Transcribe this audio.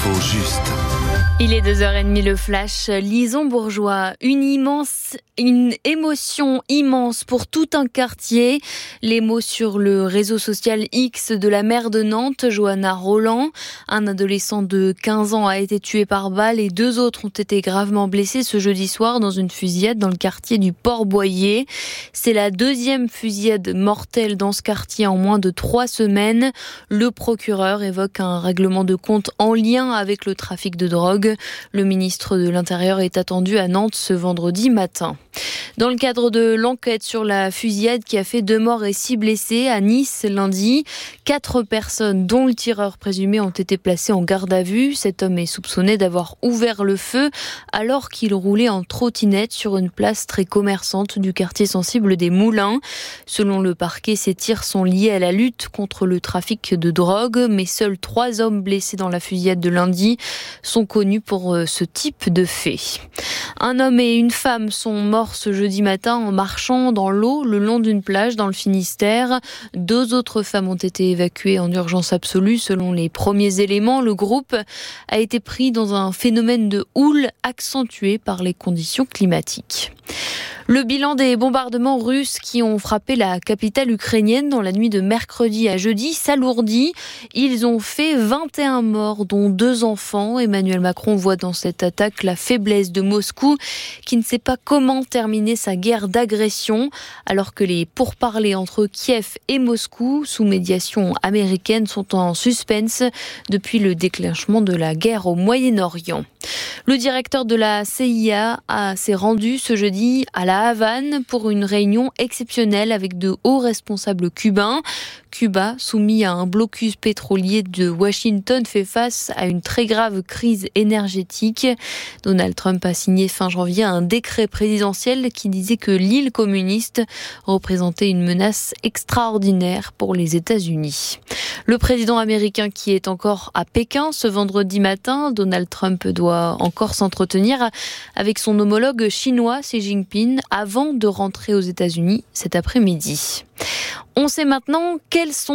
L'info juste. Il est 2h30 le flash. Lison Bourgeois, une émotion immense pour tout un quartier. Les mots sur le réseau social X de la maire de Nantes, Johanna Roland. Un adolescent de 15 ans a été tué par balle et 2 autres ont été gravement blessés ce jeudi soir dans une fusillade dans le quartier du Port-Boyer. C'est la 2e fusillade mortelle dans ce quartier en moins de 3 semaines. Le procureur évoque un règlement de compte en lien avec le trafic de drogue. Le ministre de l'Intérieur est attendu à Nantes ce vendredi matin. Dans le cadre de l'enquête sur la fusillade qui a fait 2 morts et 6 blessés à Nice lundi, 4 personnes, dont le tireur présumé, ont été placées en garde à vue. Cet homme est soupçonné d'avoir ouvert le feu alors qu'il roulait en trottinette sur une place très commerçante du quartier sensible des Moulins. Selon le parquet, ces tirs sont liés à la lutte contre le trafic de drogue, mais seuls 3 hommes blessés dans la fusillade de lundi sont connus pour ce type de fait. Un homme et une femme sont morts ce jeudi matin en marchant dans l'eau le long d'une plage dans le Finistère. 2 autres femmes ont été évacuées en urgence absolue. Selon les premiers éléments, le groupe a été pris dans un phénomène de houle accentué par les conditions climatiques. Le bilan des bombardements russes qui ont frappé la capitale ukrainienne dans la nuit de mercredi à jeudi s'alourdit. Ils ont fait 21 morts, dont 2 enfants. Emmanuel Macron voit dans cette attaque la faiblesse de Moscou, qui ne sait pas comment terminer sa guerre d'agression, alors que les pourparlers entre Kiev et Moscou, sous médiation américaine, sont en suspense depuis le déclenchement de la guerre au Moyen-Orient. Le directeur de la CIA s'est rendu ce jeudi à La Havane pour une réunion exceptionnelle avec de hauts responsables cubains. Cuba, soumis à un blocus pétrolier de Washington, fait face à une très grave crise énergétique. Donald Trump a signé fin janvier un décret présidentiel qui disait que l'île communiste représentait une menace extraordinaire pour les États-Unis. Le président américain qui est encore à Pékin ce vendredi matin, Donald Trump doit encore s'entretenir avec son homologue chinois Xi Jinping avant de rentrer aux États-Unis cet après-midi. On sait maintenant quels sont